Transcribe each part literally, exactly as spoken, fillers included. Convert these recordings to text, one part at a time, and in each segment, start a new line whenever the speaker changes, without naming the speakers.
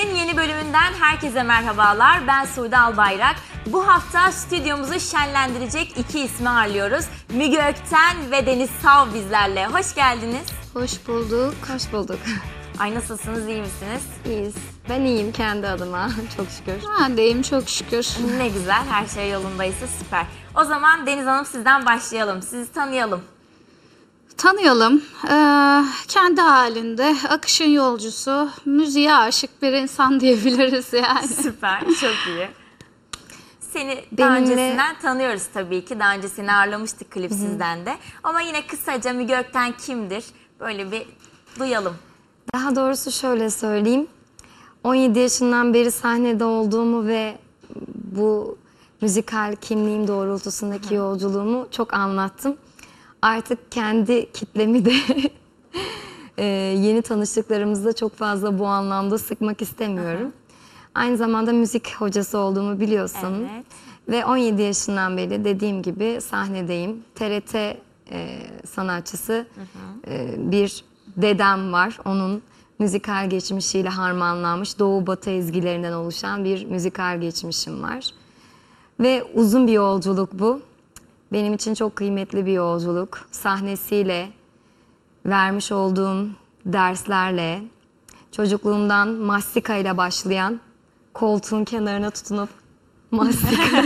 Müziğin yeni bölümünden herkese merhabalar. Ben Sude Albayrak. Bu hafta stüdyomuzu şenlendirecek iki ismi ağırlıyoruz. Müge Ökten ve Deniz Sav bizlerle. Hoş geldiniz.
Hoş bulduk.
Hoş bulduk.
Ay nasılsınız, iyi misiniz?
İyiyiz. Ben iyiyim kendi adıma. Çok şükür.
Ben de iyiyim çok şükür.
Ne güzel, her şey yolundaysa süper. O zaman Deniz Hanım sizden başlayalım. Sizi tanıyalım.
Tanıyalım. Ee, kendi halinde akışın yolcusu, müziğe aşık bir insan diyebiliriz yani.
Süper, çok iyi. Seni daha
Benimle...
öncesinden tanıyoruz tabii ki. Daha önce seni ağırlamıştık klip Hı-hı. sizden de. Ama yine kısaca Müge Ökten kimdir? Böyle bir duyalım.
Daha doğrusu şöyle söyleyeyim. on yedi yaşından beri sahnede olduğumu ve bu müzikal kimliğim doğrultusundaki Hı-hı. yolculuğumu çok anlattım. Artık kendi kitlemi de e, yeni tanıştıklarımızda çok fazla bu anlamda sıkmak istemiyorum. Aha. Aynı zamanda müzik hocası olduğumu biliyorsun. Evet. Ve on yedi yaşından beri dediğim gibi sahnedeyim. T R T e, sanatçısı e, bir dedem var. Onun müzikal geçmişiyle harmanlanmış Doğu Batı ezgilerinden oluşan bir müzikal geçmişim var. Ve uzun bir yolculuk bu. Benim için çok kıymetli bir yolculuk. Sahnesiyle, vermiş olduğum derslerle, çocukluğumdan mastika ile başlayan, koltuğun kenarına tutunup mastika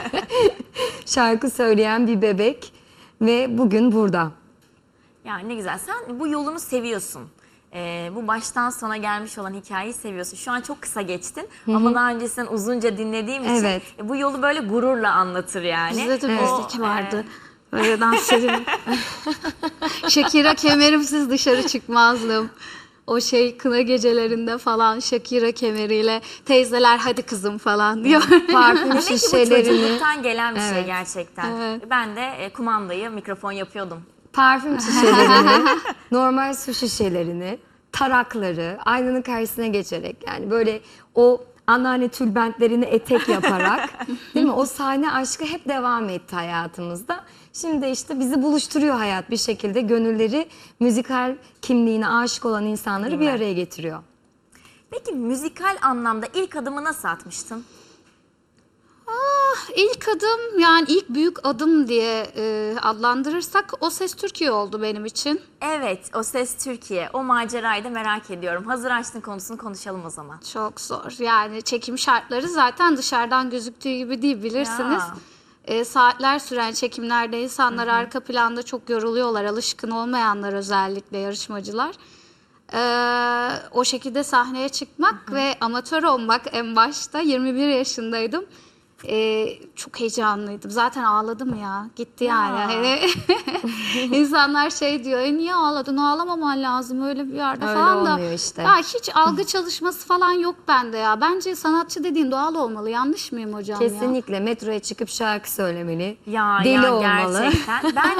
şarkı söyleyen bir bebek ve bugün burada.
Ya ne güzel. Sen bu yolunu seviyorsun. Ee, bu baştan sona gelmiş olan hikayeyi seviyorsun. Şu an çok kısa geçtin Hı-hı. ama daha öncesinden uzunca dinlediğim için
evet.
e, bu yolu böyle gururla anlatır yani.
Bizde de meslek vardı. E... Böyle dans edeyim. Shakira kemerimsiz dışarı çıkmazdım. O şey kına gecelerinde falan Shakira kemeriyle teyzeler hadi kızım falan diyor.
Parfüm şişelerini. Demek ki bu çocukluktan gelen bir evet. şey gerçekten. Evet. Ben de e, kumandayı mikrofon yapıyordum.
Parfüm şişelerini, normal su şişelerini, tarakları aynanın karşısına geçerek yani böyle o anneanne tülbentlerini etek yaparak değil mi? O sahne aşkı hep devam etti hayatımızda. Şimdi işte bizi buluşturuyor hayat bir şekilde. Gönülleri müzikal kimliğine aşık olan insanları bir araya getiriyor.
Peki müzikal anlamda ilk adımı nasıl atmıştın?
Ah, ilk adım yani ilk büyük adım diye e, adlandırırsak O Ses Türkiye oldu benim için.
Evet, O Ses Türkiye. O macerayı da merak ediyorum. Hazır açtın konusunu konuşalım o zaman.
Çok zor. Yani çekim şartları zaten dışarıdan gözüktüğü gibi değil bilirsiniz. E, saatler süren çekimlerde insanlar Hı-hı. arka planda çok yoruluyorlar. Alışkın olmayanlar özellikle yarışmacılar. Ee, o şekilde sahneye çıkmak Hı-hı. ve amatör olmak en başta yirmi bir yaşındaydım. Ee, çok heyecanlıydım. Zaten ağladım ya. Gitti yani. Ya. İnsanlar şey diyor, e, niye ağladın? Ağlamaman lazım öyle bir yerde
öyle
falan da.
Işte.
Ya hiç algı çalışması falan yok bende ya. Bence sanatçı dediğin doğal olmalı. Yanlış mıyım hocam?
Kesinlikle.
Ya?
Metroya çıkıp şarkı söylemeli.
Ya,
Deli
ya,
olmalı.
Gerçekten. Ben